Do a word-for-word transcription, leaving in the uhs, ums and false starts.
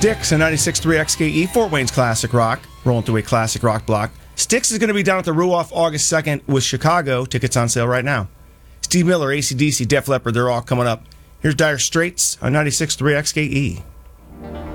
Styx on ninety-six point three X K E, Fort Wayne's classic rock, rolling through a classic rock block. Styx is going to be down at the Ruoff August second with Chicago. Tickets on sale right now. Steve Miller, A C D C, Def Leppard, they're all coming up. Here's Dire Straits on ninety-six point three X K E.